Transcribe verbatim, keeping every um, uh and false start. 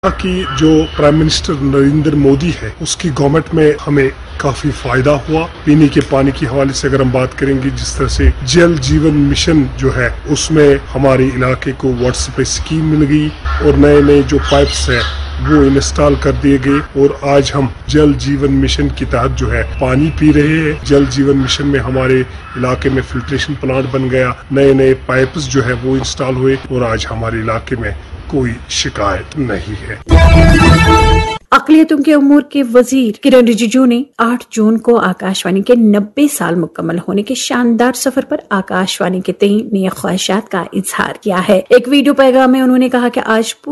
कि जो prime minister Narendra Modi है उसकी गवर्नमेंट में हमें काफी फायदा हुआ। पीने के पानी की हवाले से अगर हम बात करेंगे, जिस तरह से जल जीवन मिशन जो है उसमें हमारे इलाके को वाटर पे स्कीम मिल गई और नए नए जो पाइप्स है वो इंस्टॉल कर दिए गए और आज हम जल जीवन मिशन के तहत जो है पानी पी रहे हैं। जल जीवन मिशन में हमारे इलाके में फिल्ट्रेशन प्लांट बन गया, नए नए पाइप्स जो है वो इंस्टॉल हुए और आज हमारे इलाके में कोई शिकायत नहीं है। अक़लियतों के उमूर के वजीर किरण रिजिजू ने आठ जून को आकाशवाणी के नब्बे साल मुकम्मल होने के शानदार सफर पर आकाशवाणी के तई नई ख्वाहिशात का इजहार किया है। एक वीडियो पैगाम में उन्होंने कहा कि आज